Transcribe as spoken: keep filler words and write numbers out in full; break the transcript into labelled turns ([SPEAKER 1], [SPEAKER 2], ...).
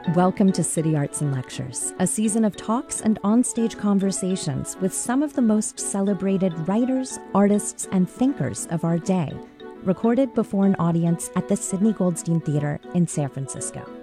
[SPEAKER 1] Welcome to City Arts and Lectures, a season of talks and onstage conversations with some of the most celebrated writers, artists, and thinkers of our day, recorded before an audience at the Sidney Goldstein Theater in San Francisco.